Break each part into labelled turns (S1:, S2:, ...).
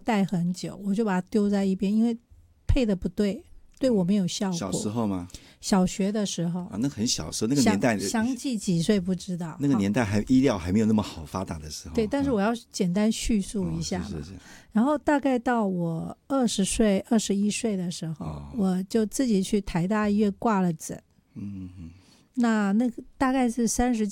S1: 戴很久，我就把它丢在一边，因为配的不对，对我没有效果。
S2: 小时候吗？
S1: 小学的时候
S2: 啊，那很小时候，那个年代
S1: 详细几岁不知道，
S2: 那个年代医疗还没有那么好发达的时候。
S1: 对，但是我要简单叙述一下嘛。
S2: 是。
S1: 然后大概到我20岁、21岁的时候，我就自己去台大医院挂了诊。那个大概是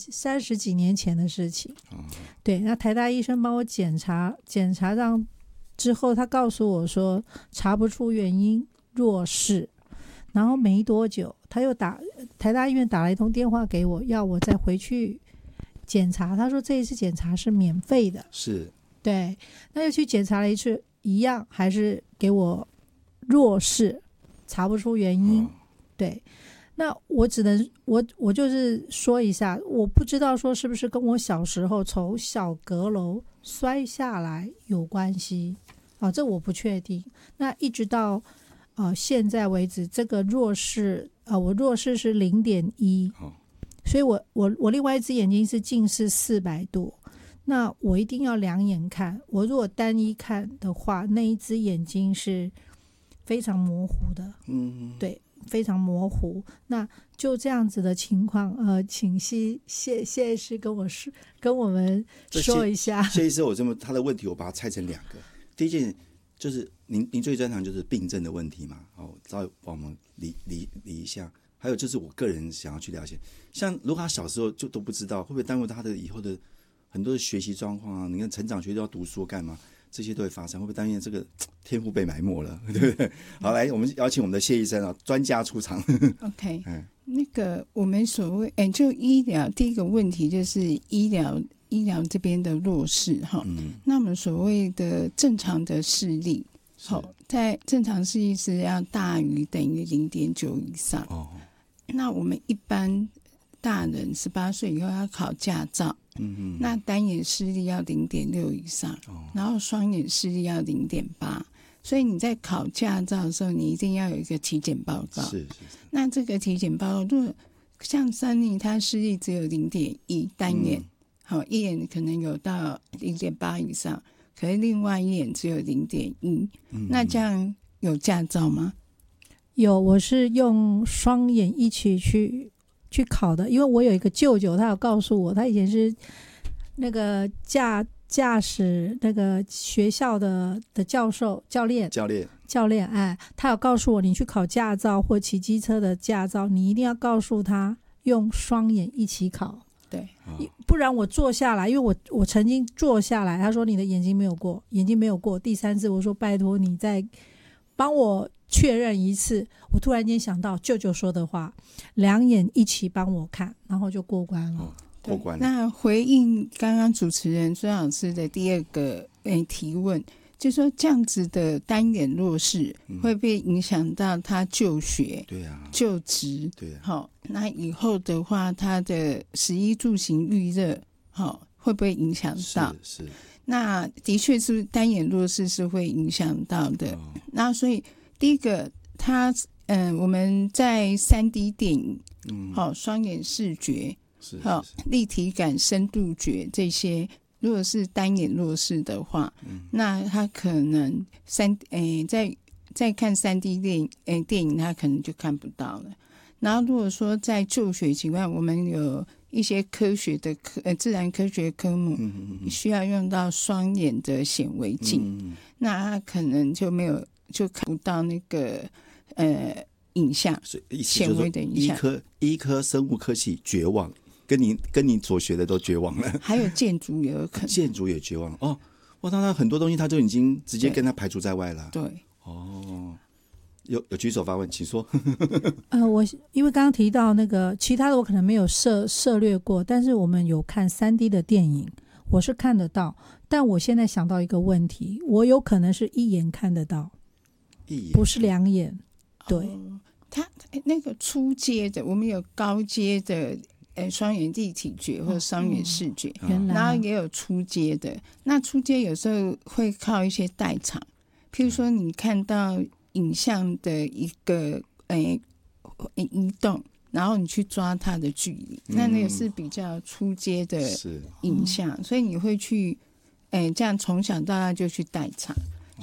S1: 30几年前的事情。对，那台大医生帮我检查上之后，他告诉我说查不出原因，弱视。然后没多久，他又台大医院打了一通电话给我，要我再回去检查。他说这一次检查是免费的。
S2: 是。
S1: 对，那又去检查了一次，一样还是给我弱视，查不出原因。对，那我只能我就是说一下，我不知道说是不是跟我小时候从小阁楼摔下来有关系这我不确定。那一直到现在为止，这个弱视我弱视是0.1，所以我另外一只眼睛是近视400度，那我一定要两眼看。我如果单一看的话，那一只眼睛是非常模糊的。对，非常模糊。那就这样子的情况，请谢医师跟我们说一下。
S2: 谢医师，他的问题我把它拆成2个。第一件就是您最专长就是病症的问题嘛，稍微帮我们理一下。还有就是我个人想要去了解，像如果他小时候就都不知道，会不会耽误他的以后的很多的学习状况啊？你看成长学都要读书干嘛？这些都会发生，会不会担心这个天赋被埋没了？对不对？好，来，我们邀请我们的谢医生专家出场。
S3: OK， 那个我们所谓就医疗，第一个问题就是医疗这边的弱视哈。那我们所谓的正常的视力，在正常视力是要大于等于0.9以上。那我们一般大人18岁以后要考驾照。那单眼视力要0.6以上，然后双眼视力要0.8，所以你在考驾照的时候，你一定要有一个体检报告。是。那这个体检报告，如果像Sunny他视力只有0.1单眼，一眼可能有到0.8以上，可是另外一眼只有0.1，那这样有驾照吗？
S1: 有，我是用双眼一起去考的，因为我有一个舅舅，他有告诉我，他以前是那个驾驶那个学校的教练，他有告诉我，你去考驾照或骑机车的驾照，你一定要告诉他用双眼一起考。
S3: 对，
S1: 不然我坐下来，因为我曾经坐下来，他说你的眼睛没有过，第3次我说拜托你再帮我确认一次。我突然间想到舅舅说的话，两眼一起帮我看，然后就过关了。
S2: 过关了。
S3: 那回应刚刚主持人孙老师的第2个提问，就是说这样子的单眼弱视会不会影响到他就学、就职？那以后的话，他的食衣住行育乐，会不会影响到？
S2: 是。
S3: 那的确是单眼弱视是会影响到的。那所以第一个，我们在3D 电影，双眼视觉，立体感、深度觉这些，如果是单眼弱视的话，那他可能在看3D 电影，他可能就看不到了。然后如果说在就学情况，我们有一些科学的自然科学科目需要用到双眼的显微镜，那他可能就看不到那个影像，显微的影像。
S2: 医科生物科系绝望，跟你所学的都绝望了。
S3: 还有建筑也有可能，
S2: 建筑也绝望哦。那很多东西他就已经直接跟他排除在外了。
S3: 对，
S2: 有举手发问，请说。
S1: 我因为刚刚提到那个其他的我可能没有涉略过，但是我们有看3D 的电影，我是看得到。但我现在想到一个问题，我有可能是一眼看得到，不是2眼。对，
S3: 他那个初阶的，我们有高阶的双眼立体觉或双眼视觉，然后也有初阶的。那初阶有时候会靠一些代偿，譬如说你看到影像的一个移动，然后你去抓它的距离，那个是比较初阶的影像，所以你会去这样从小到大就去代偿。